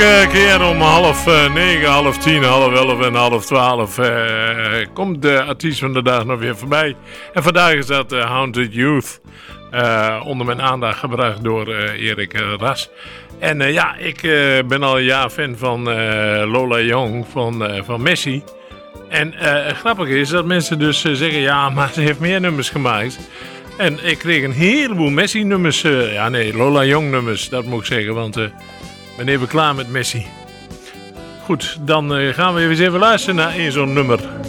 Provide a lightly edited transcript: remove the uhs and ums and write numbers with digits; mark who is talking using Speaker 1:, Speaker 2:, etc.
Speaker 1: Keer om 8:30, 9:30, 10:30, 11:30 en 11:30 komt de artiest van de dag nog weer voorbij. En vandaag is dat Haunted Youth. Onder mijn aandacht gebracht door Erik Ras. En ja, ik ben al een jaar fan van Lola Young van Messi. En grappig is dat mensen dus zeggen, ja, maar ze heeft meer nummers gemaakt. En ik kreeg een heleboel Messi nummers. Lola Young nummers, dat moet ik zeggen, want ik ben even klaar met Messi. Goed, dan gaan we eens even luisteren naar één zo'n nummer.